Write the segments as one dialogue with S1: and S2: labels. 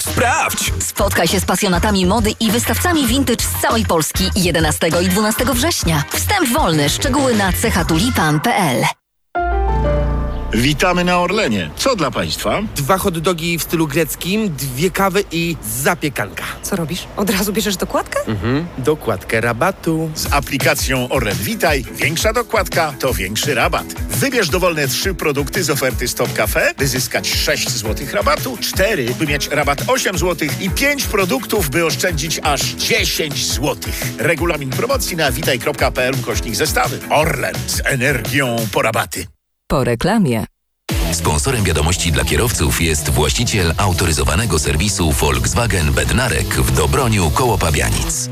S1: Sprawdź!
S2: Spotkaj się z pasjonatami mody i wystawcami vintage z całej Polski 11 i 12 września. Wstęp wolny, szczegóły na cechatulipan.pl.
S3: Witamy na Orlenie. Co dla Państwa?
S1: 2 hot dogi w stylu greckim, 2 kawy i zapiekanka.
S4: Co robisz? Od razu bierzesz dokładkę?
S1: Dokładkę rabatu.
S3: Z aplikacją Orlen Witaj większa dokładka to większy rabat. Wybierz dowolne 3 produkty z oferty Stop Cafe, by zyskać 6 zł rabatu, 4, by mieć rabat 8 zł i 5 produktów, by oszczędzić aż 10 zł. Regulamin promocji na witaj.pl/zestawy. Orlen z energią po rabaty.
S5: Po reklamie.
S6: Sponsorem wiadomości dla kierowców jest właściciel autoryzowanego serwisu Volkswagen Bednarek w Dobroniu koło Pabianic.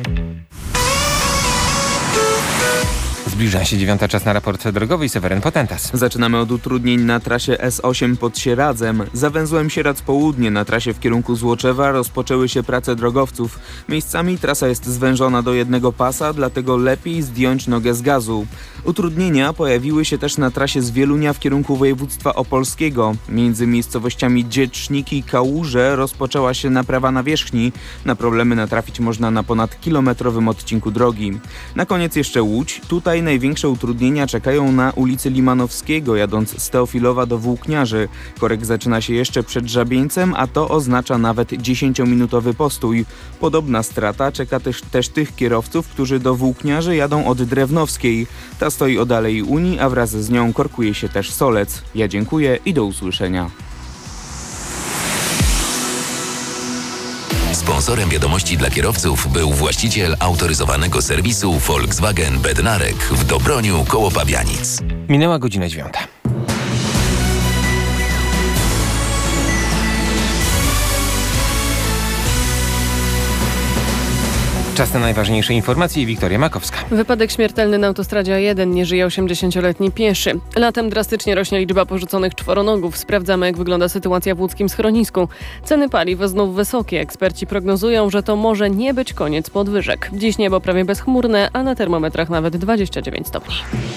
S7: Zbliża się 9, czas na raport drogowy i Seweryn Potentas.
S8: Zaczynamy od utrudnień na trasie S8 pod Sieradzem. Za węzłem Sieradz Południe na trasie w kierunku Złoczewa rozpoczęły się prace drogowców. Miejscami trasa jest zwężona do jednego pasa, dlatego lepiej zdjąć nogę z gazu. Utrudnienia pojawiły się też na trasie z Wielunia w kierunku województwa opolskiego. Między miejscowościami Dzieczniki i Kałuże rozpoczęła się naprawa nawierzchni. Na problemy natrafić można na ponad kilometrowym odcinku drogi. Na koniec jeszcze Łódź. Tutaj największe utrudnienia czekają na ulicy Limanowskiego, jadąc z Teofilowa do Włókniarzy. Korek zaczyna się jeszcze przed Żabieńcem, a to oznacza nawet 10-minutowy postój. Podobna strata czeka też tych kierowców, którzy do Włókniarzy jadą od Drewnowskiej. Ta stoi o Alei Unii, a wraz z nią korkuje się też Solec. Ja dziękuję i do usłyszenia.
S6: Sponsorem wiadomości dla kierowców był właściciel autoryzowanego serwisu Volkswagen Bednarek w Dobroniu koło Pabianic.
S7: Minęła godzina 9. Czas na najważniejsze informacje. Wiktoria Makowska.
S9: Wypadek śmiertelny na autostradzie A1. Nie żyje 80-letni pieszy. Latem drastycznie rośnie liczba porzuconych czworonogów. Sprawdzamy, jak wygląda sytuacja w łódzkim schronisku. Ceny paliw znów wysokie. Eksperci prognozują, że to może nie być koniec podwyżek. Dziś niebo prawie bezchmurne, a na termometrach nawet 29 stopni.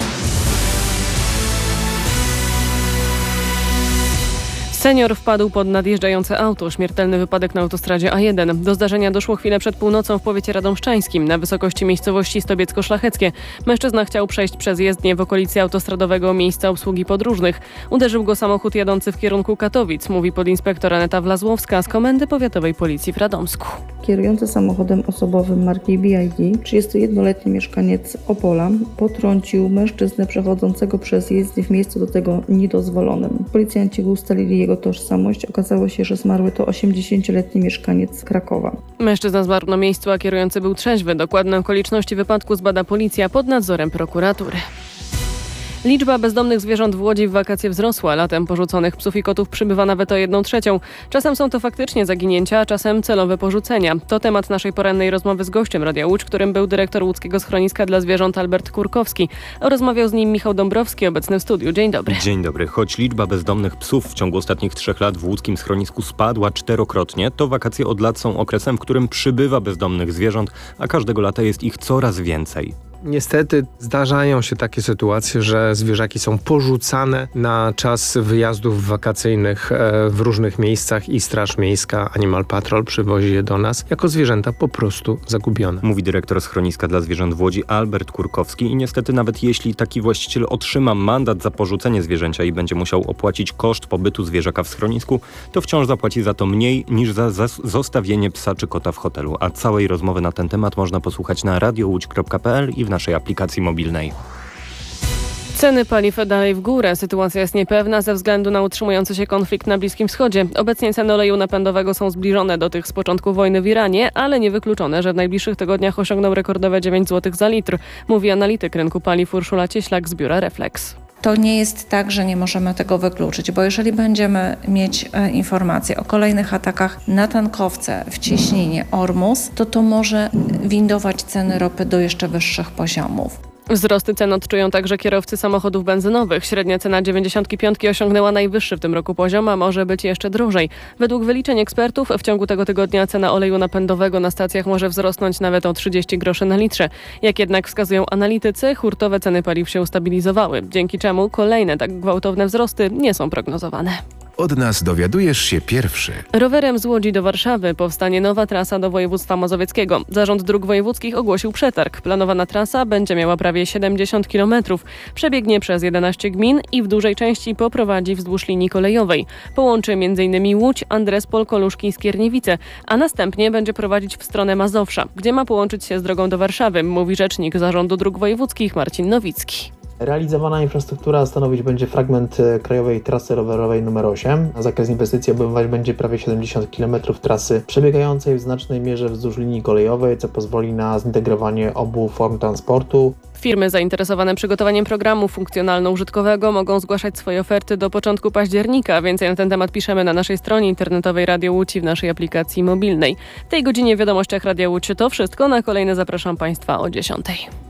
S9: Senior wpadł pod nadjeżdżające auto. Śmiertelny wypadek na autostradzie A1. Do zdarzenia doszło chwilę przed północą w powiecie radomszczańskim, na wysokości miejscowości Stobiecko-Szlacheckie. Mężczyzna chciał przejść przez jezdnię w okolicy autostradowego miejsca obsługi podróżnych. Uderzył go samochód jadący w kierunku Katowic, mówi podinspektor Aneta Wlazłowska z Komendy Powiatowej Policji w Radomsku.
S10: Kierujący samochodem osobowym marki BYD, 31-letni mieszkaniec Opola, potrącił mężczyznę przechodzącego przez jezdnię w miejscu do tego niedozwolonym. Policjanci ustalili jego tożsamość. Okazało się, że zmarły to 80-letni mieszkaniec Krakowa.
S9: Mężczyzna zmarł na miejscu, a kierujący był trzeźwy. Dokładne okoliczności wypadku zbada policja pod nadzorem prokuratury. Liczba bezdomnych zwierząt w Łodzi w wakacje wzrosła. Latem porzuconych psów i kotów przybywa nawet o 1/3. Czasem są to faktycznie zaginięcia, a czasem celowe porzucenia. To temat naszej porannej rozmowy z gościem Radia Łódź, którym był dyrektor łódzkiego schroniska dla zwierząt Albert Kurkowski. Rozmawiał z nim Michał Dąbrowski, obecny w studiu. Dzień dobry.
S11: Dzień dobry. Choć liczba bezdomnych psów w ciągu ostatnich 3 lat w łódzkim schronisku spadła 4-krotnie, to wakacje od lat są okresem, w którym przybywa bezdomnych zwierząt, a każdego lata jest ich coraz więcej.
S12: Niestety zdarzają się takie sytuacje, że zwierzaki są porzucane na czas wyjazdów wakacyjnych w różnych miejscach i Straż Miejska, Animal Patrol przywozi je do nas jako zwierzęta po prostu zagubione.
S11: Mówi dyrektor schroniska dla zwierząt w Łodzi Albert Kurkowski i niestety nawet jeśli taki właściciel otrzyma mandat za porzucenie zwierzęcia i będzie musiał opłacić koszt pobytu zwierzaka w schronisku, to wciąż zapłaci za to mniej niż za zostawienie psa czy kota w hotelu. A całej rozmowy na ten temat można posłuchać na radiołódź.pl i w naszej aplikacji mobilnej.
S9: Ceny paliw dalej w górę. Sytuacja jest niepewna ze względu na utrzymujący się konflikt na Bliskim Wschodzie. Obecnie ceny oleju napędowego są zbliżone do tych z początku wojny w Iranie, ale niewykluczone, że w najbliższych tygodniach osiągną rekordowe 9 zł za litr, mówi analityk rynku paliw Urszula Cieślak z biura Reflex.
S13: To nie jest tak, że nie możemy tego wykluczyć, bo jeżeli będziemy mieć informacje o kolejnych atakach na tankowce w cieśninie Ormus, to może windować ceny ropy do jeszcze wyższych poziomów.
S9: Wzrosty cen odczują także kierowcy samochodów benzynowych. Średnia cena 95 osiągnęła najwyższy w tym roku poziom, a może być jeszcze drożej. Według wyliczeń ekspertów w ciągu tego tygodnia cena oleju napędowego na stacjach może wzrosnąć nawet o 30 groszy na litrze. Jak jednak wskazują analitycy, hurtowe ceny paliw się ustabilizowały, dzięki czemu kolejne tak gwałtowne wzrosty nie są prognozowane.
S5: Od nas dowiadujesz się pierwszy.
S9: Rowerem z Łodzi do Warszawy powstanie nowa trasa do województwa mazowieckiego. Zarząd Dróg Wojewódzkich ogłosił przetarg. Planowana trasa będzie miała prawie 70 km. Przebiegnie przez 11 gmin i w dużej części poprowadzi wzdłuż linii kolejowej. Połączy m.in. Łódź, Andrespol, Koluszki i Skierniewice, a następnie będzie prowadzić w stronę Mazowsza, gdzie ma połączyć się z drogą do Warszawy, mówi rzecznik Zarządu Dróg Wojewódzkich Marcin Nowicki.
S14: Realizowana infrastruktura stanowić będzie fragment krajowej trasy rowerowej nr 8. Zakres inwestycji obejmować będzie prawie 70 km trasy przebiegającej w znacznej mierze wzdłuż linii kolejowej, co pozwoli na zintegrowanie obu form transportu.
S9: Firmy zainteresowane przygotowaniem programu funkcjonalno-użytkowego mogą zgłaszać swoje oferty do początku października. Więcej na ten temat piszemy na naszej stronie internetowej Radio Łódź i w naszej aplikacji mobilnej. W tej godzinie w Wiadomościach Radia Łódź to wszystko. Na kolejne zapraszam Państwa o 10:00.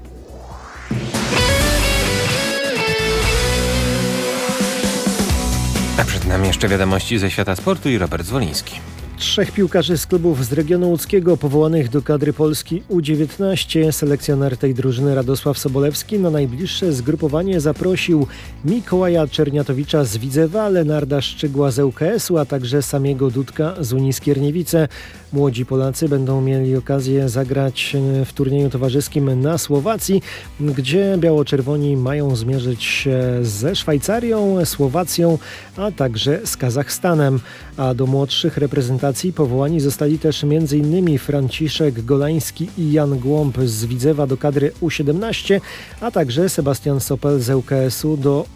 S7: A przed nami jeszcze wiadomości ze świata sportu i Robert Zwoliński.
S15: 3 piłkarzy z klubów z regionu łódzkiego powołanych do kadry Polski U19. Selekcjoner tej drużyny Radosław Sobolewski na najbliższe zgrupowanie zaprosił Mikołaja Czerniatowicza z Widzewa, Lenarda Szczygła z ŁKS-u, a także Samiego Dudka z Unii Skierniewice. Młodzi Polacy będą mieli okazję zagrać w turnieju towarzyskim na Słowacji, gdzie biało-czerwoni mają zmierzyć się ze Szwajcarią, Słowacją, a także z Kazachstanem. A do młodszych reprezentacji powołani zostali też m.in. Franciszek Golański i Jan Głąb z Widzewa do kadry U17, a także Sebastian Sopel z ŁKS-u do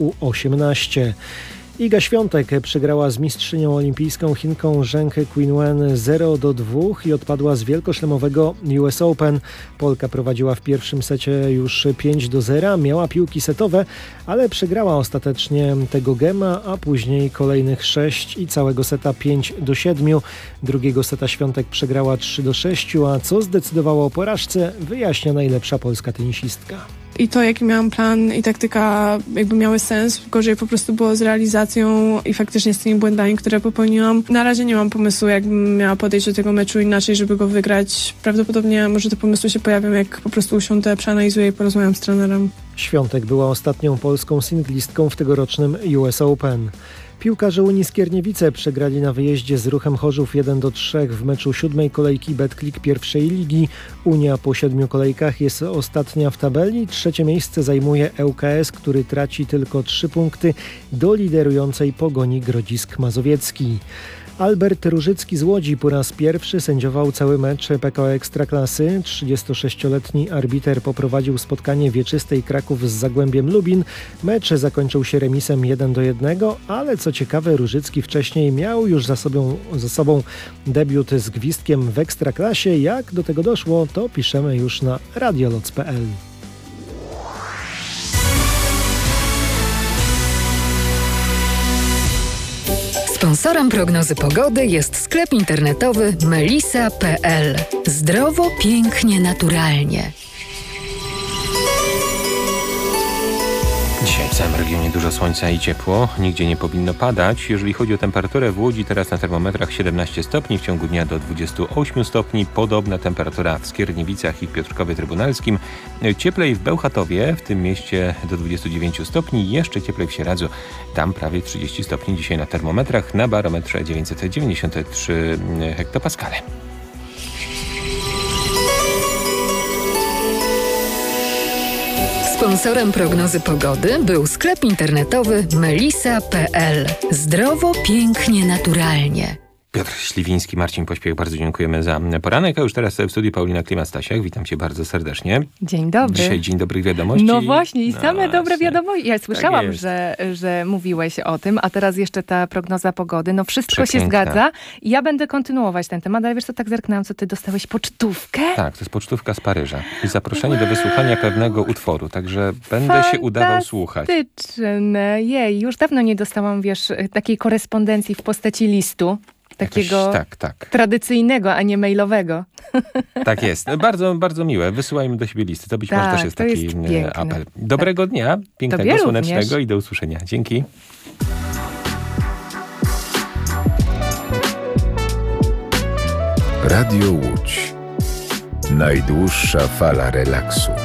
S15: U18. Iga Świątek przegrała z mistrzynią olimpijską Chinką Zheng Qinwen 0-2 i odpadła z wielkoszlemowego US Open. Polka prowadziła w pierwszym secie już 5-0, miała piłki setowe, ale przegrała ostatecznie tego gema, a później kolejnych 6 i całego seta 5-7. Drugiego seta Świątek przegrała 3-6, a co zdecydowało o porażce, wyjaśnia najlepsza polska tenisistka.
S16: I to, jaki miałam plan i taktyka jakby miały sens, gorzej po prostu było z realizacją i faktycznie z tymi błędami, które popełniłam. Na razie nie mam pomysłu, jakbym miała podejść do tego meczu inaczej, żeby go wygrać. Prawdopodobnie może te pomysły się pojawią, jak po prostu usiądę, przeanalizuję i porozmawiam z trenerem.
S15: Świątek była ostatnią polską singlistką w tegorocznym US Open. Piłkarze Unii Skierniewice przegrali na wyjeździe z Ruchem Chorzów 1-3 w meczu 7. kolejki Betclic pierwszej ligi. Unia po 7 kolejkach jest ostatnia w tabeli. 3. miejsce zajmuje ŁKS, który traci tylko 3 punkty do liderującej Pogoni Grodzisk Mazowiecki. Albert Różycki z Łodzi po raz pierwszy sędziował cały mecz PKO Ekstraklasy. 36-letni arbiter poprowadził spotkanie wieczystej Kraków z Zagłębiem Lubin. Mecz zakończył się remisem 1-1, ale co ciekawe, Różycki wcześniej miał już za sobą debiut z gwizdkiem w Ekstraklasie. Jak do tego doszło, to piszemy już na radioloc.pl.
S2: Sponsorem prognozy pogody jest sklep internetowy melisa.pl. Zdrowo, pięknie, naturalnie.
S7: Dzisiaj w całym regionie dużo słońca i ciepło, nigdzie nie powinno padać. Jeżeli chodzi o temperaturę w Łodzi, teraz na termometrach 17 stopni, w ciągu dnia do 28 stopni. Podobna temperatura w Skierniewicach i Piotrkowie Trybunalskim. Cieplej w Bełchatowie, w tym mieście do 29 stopni. Jeszcze cieplej w Sieradzu, tam prawie 30 stopni dzisiaj na termometrach, na barometrze 993 hektopaskale.
S2: Sponsorem prognozy pogody był sklep internetowy melisa.pl. Zdrowo, pięknie, naturalnie.
S7: Piotr Śliwiński, Marcin Pośpiech, bardzo dziękujemy za poranek. A już teraz w studiu Paulina Klimas-Stasiak. Witam cię bardzo serdecznie.
S17: Dzień dobry.
S7: Dzisiaj dzień dobrych wiadomości.
S17: No właśnie, i same dobre wiadomości. Ja słyszałam,
S7: tak
S17: że mówiłeś o tym, a teraz jeszcze ta prognoza pogody. No wszystko się zgadza. I ja będę kontynuować ten temat, ale wiesz co, tak zerknęłam, co ty dostałeś pocztówkę?
S7: Tak, to jest pocztówka z Paryża. I zaproszenie do wysłuchania pewnego utworu, także będę się udawał słuchać.
S17: Fantastyczne. Jej, już dawno nie dostałam, wiesz, takiej korespondencji w postaci listu. Takiego tradycyjnego, a nie mailowego.
S7: Tak jest. Bardzo, bardzo miłe. Wysyłajmy do siebie listy. To być może też jest taki apel. Dobrego dnia, pięknego, słonecznego również. I do usłyszenia. Dzięki.
S5: Radio Łódź. Najdłuższa fala relaksu.